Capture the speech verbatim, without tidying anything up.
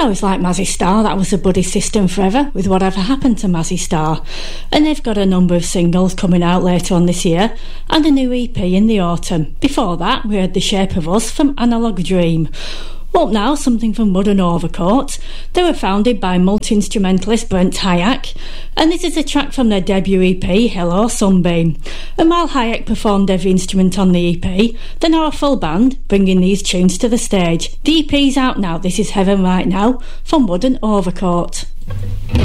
Sounds like Mazzy Star. That was a buddy system forever, with Whatever Happened to Mazzy Star. And they've got a number of singles coming out later on this year, and a new E P in the autumn. Before that, we heard The Shape of Us from Analog Dream. Up now, something from Mud and Overcoat. They were founded by multi-instrumentalist Brent Hayek, and this is a track from their debut E P, Hello Sunbeam. And while Hayek performed every instrument on the E P, they're now a full band, bringing these tunes to the stage. The E P's out now. This is Heaven Right Now from Mud and Overcoat.